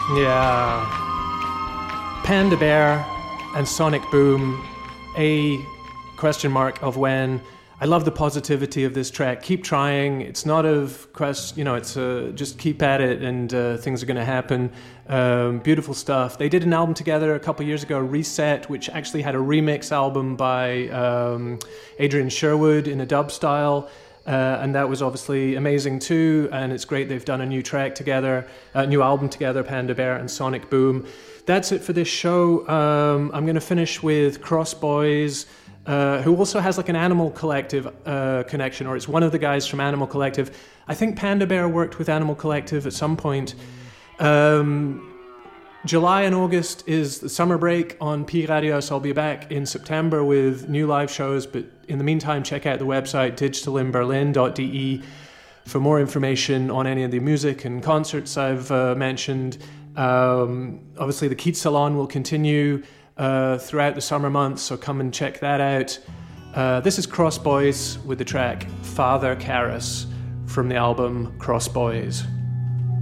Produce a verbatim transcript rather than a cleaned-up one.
Yeah. Panda Bear and Sonic Boom, a question mark of when. I love the positivity of this track. Keep trying. It's not of quest, you know, it's uh, just keep at it and uh, things are going to happen. Um, beautiful stuff. They did an album together a couple years ago, Reset, which actually had a remix album by um, Adrian Sherwood in a dub style. Uh, and that was obviously amazing too. And it's great they've done a new track together, a new album together, Panda Bear and Sonic Boom. That's it for this show. Um, I'm going to finish with Cross Boys, uh, who also has like an Animal Collective uh, connection, or it's one of the guys from Animal Collective. I think Panda Bear worked with Animal Collective at some point. Um, July and August is the summer break on P Radio, so I'll be back in September with new live shows. But in the meantime, check out the website digital in berlin dot d e for more information on any of the music and concerts I've uh, mentioned. Um, obviously, the Keats Salon will continue uh, throughout the summer months, so come and check that out. Uh, this is Cross Boys with the track Father Karras from the album Cross Boys.